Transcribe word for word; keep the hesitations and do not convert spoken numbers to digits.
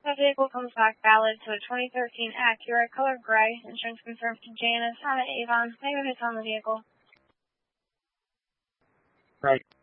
That vehicle comes back valid to a twenty thirteen Acura, color gray. Insurance confirmed to Janice, Honda Avon. Name of who's on the vehicle. Right.